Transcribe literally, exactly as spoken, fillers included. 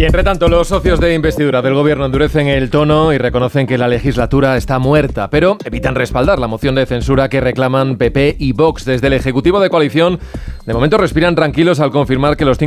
Y entre tanto, los socios de investidura del gobierno endurecen el tono y reconocen que la legislatura está muerta, pero evitan respaldar la moción de censura que reclaman P P y Vox. Desde el Ejecutivo de coalición, de momento respiran tranquilos al confirmar que los cinco